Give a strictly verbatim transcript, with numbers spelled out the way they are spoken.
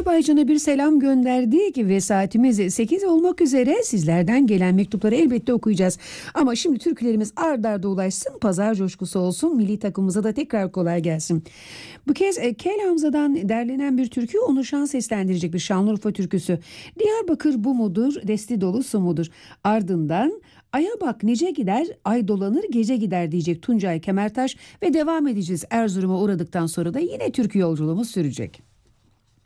Azerbaycan'a bir selam gönderdik ve saatimiz sekiz olmak üzere. Sizlerden gelen mektupları elbette okuyacağız. Ama şimdi türkülerimiz ard arda ulaşsın, pazar coşkusu olsun, milli takımımıza da tekrar kolay gelsin. Bu kez e, Kel Hamza'dan derlenen bir türkü, onu şan seslendirecek bir Şanlıurfa türküsü. Diyarbakır bu mudur, desti dolu su mudur? Ardından Ay'a bak nice gider, ay dolanır gece gider diyecek Tuncay Kemertaş ve devam edeceğiz. Erzurum'a uğradıktan sonra da yine türkü yolculuğumuz sürecek.